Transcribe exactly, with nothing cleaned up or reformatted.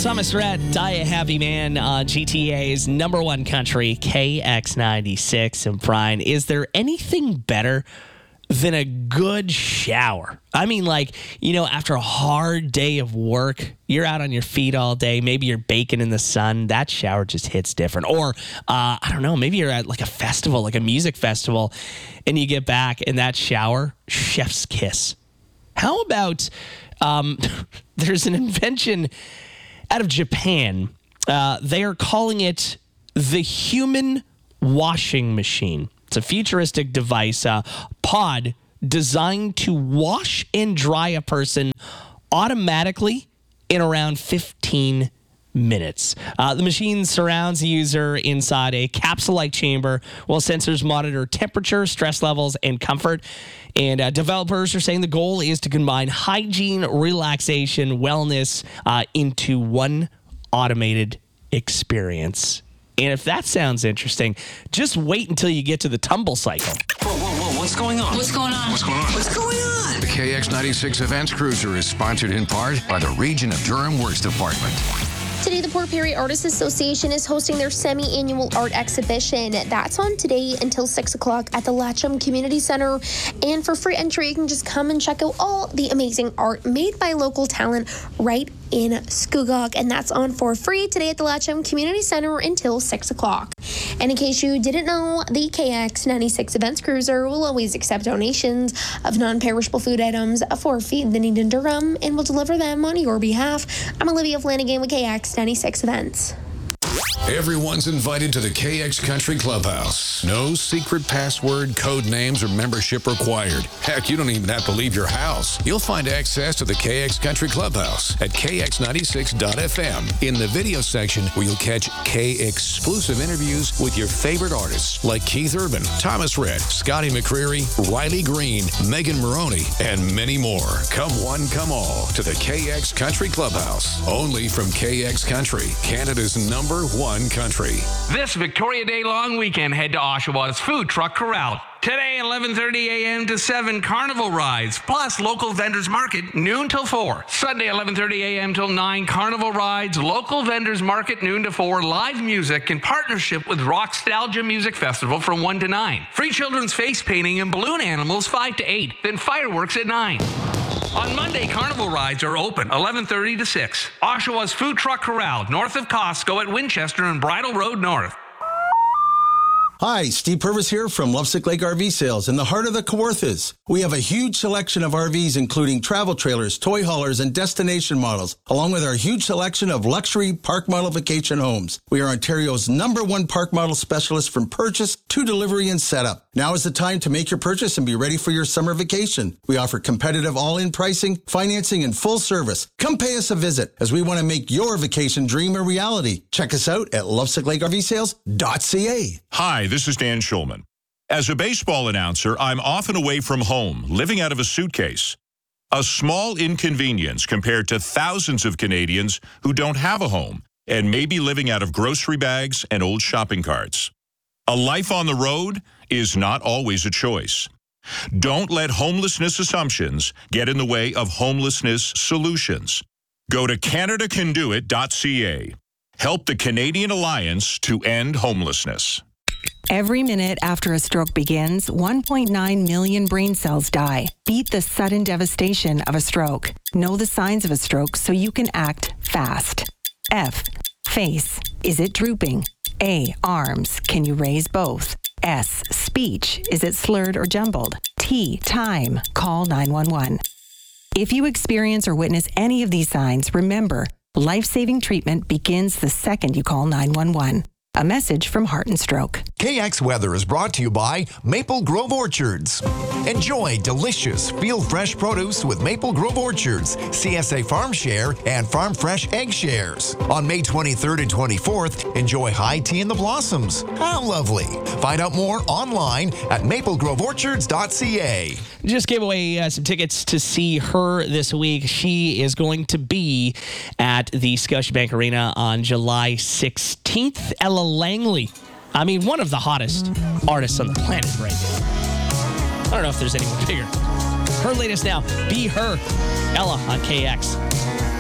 Thomas Rhett, Die a Happy Man on G T A's number one country, K X ninety-six. And Brian, is there anything better than a good shower? I mean, like, you know, after a hard day of work, you're out on your feet all day. Maybe you're baking in the sun. That shower just hits different. Or, uh, I don't know, maybe you're at like a festival, like a music festival, and you get back and that shower, chef's kiss. How about um, there's an invention out of Japan. Uh, they are calling it the human washing machine. It's a futuristic device, a pod designed to wash and dry a person automatically in around fifteen minutes. Uh, the machine surrounds the user inside a capsule-like chamber while sensors monitor temperature, stress levels, and comfort. And uh, developers are saying the goal is to combine hygiene, relaxation, wellness uh, into one automated experience. And if that sounds interesting, just wait until you get to the tumble cycle. Whoa, whoa, whoa, what's going on? What's going on? What's going on? What's going on? The K X ninety-six Events Cruiser is sponsored in part by the Region of Durham Works Department. Today, the Port Perry Artists Association is hosting their semi-annual art exhibition. That's on today until six o'clock at the Latcham Community Center. And for free entry, you can just come and check out all the amazing art made by local talent right in Scugog. And that's on for free today at the Latcham Community Center until six o'clock. And in case you didn't know, the K X ninety-six Events Cruiser will always accept donations of non-perishable food items for Feed the Need in Durham and will deliver them on your behalf. I'm Olivia Flanagan with K X ninety-six Events. Everyone's invited to the K X Country Clubhouse. No secret password, code names, or membership required. Heck, you don't even have to leave your house. You'll find access to the K X Country Clubhouse at K X ninety-six dot F M in the video section, where you'll catch K-exclusive interviews with your favorite artists like Keith Urban, Thomas Rhett, Scotty McCreery, Riley Green, Megan Maroney, and many more. Come one, come all to the K X Country Clubhouse. Only from K X Country, Canada's number one country. This Victoria Day long weekend, head to Oshawa's Food Truck Corral. Today, eleven thirty a.m. to seven, carnival rides, plus local vendors market, noon till four. Sunday, eleven thirty a.m. till nine, carnival rides, local vendors market, noon to four, live music in partnership with Rockstalgia Music Festival from one to nine. Free children's face painting and balloon animals, five to eight, then fireworks at nine. On Monday, carnival rides are open, eleven thirty to six. Oshawa's Food Truck Corral, north of Costco at Winchester and Bridle Road North. Hi, Steve Purvis here from Lovesick Lake R V Sales in the heart of the Kawarthas. We have a huge selection of R Vs, including travel trailers, toy haulers, and destination models, along with our huge selection of luxury park model vacation homes. We are Ontario's number one park model specialist from purchase to delivery and setup. Now is the time to make your purchase and be ready for your summer vacation. We offer competitive all-in pricing, financing, and full service. Come pay us a visit, as we want to make your vacation dream a reality. Check us out at lovesick lake r v sales dot c a. Hi, this is Dan Schulman. As a baseball announcer, I'm often away from home, living out of a suitcase. A small inconvenience compared to thousands of Canadians who don't have a home and may be living out of grocery bags and old shopping carts. A life on the road is not always a choice. Don't let homelessness assumptions get in the way of homelessness solutions. Go to canada can do it dot c a. Help the Canadian Alliance to end homelessness. Every minute after a stroke begins, one point nine million brain cells die. Beat the sudden devastation of a stroke. Know the signs of a stroke so you can act fast. F. Face. Is it drooping? A. Arms. Can you raise both? S. Speech. Is it slurred or jumbled? T. Time. Call nine one one. If you experience or witness any of these signs, remember, life-saving treatment begins the second you call nine one one. A message from Heart and Stroke. K X Weather is brought to you by Maple Grove Orchards. Enjoy delicious, feel-fresh produce with Maple Grove Orchards, C S A Farm Share, and Farm Fresh Egg Shares. On May twenty-third and twenty-fourth, enjoy high tea in the blossoms. How lovely. Find out more online at maple grove orchards dot c a. Just gave away uh, some tickets to see her this week. She is going to be at the Scotiabank Arena on July sixteenth. Ella Langley. I mean, one of the hottest artists on the planet right now. I don't know if there's anyone bigger. Her latest now, Be Her. Ella on K X.